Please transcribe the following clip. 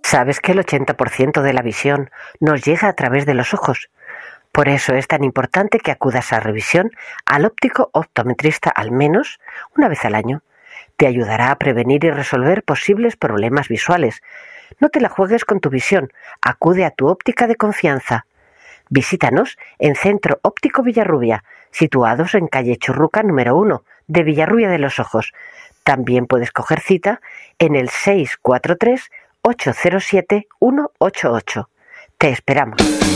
Sabes que el 80% de la visión nos llega a través de los ojos. Por eso es tan importante que acudas a revisión al óptico optometrista al menos una vez al año. Te ayudará a prevenir y resolver posibles problemas visuales. No te la juegues con tu visión. Acude a tu óptica de confianza. Visítanos en Centro Óptico Villarrubia, situados en calle Churruca número 1 de Villarrubia de los Ojos. También puedes coger cita en el 643 807 188. Te esperamos.